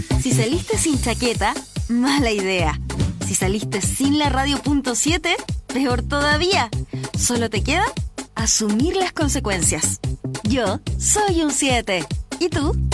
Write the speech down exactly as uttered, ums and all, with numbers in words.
Si saliste sin chaqueta, mala idea. Si saliste sin la radio punto siete, peor todavía. Solo te queda asumir las consecuencias. Yo soy un siete. ¿Y tú?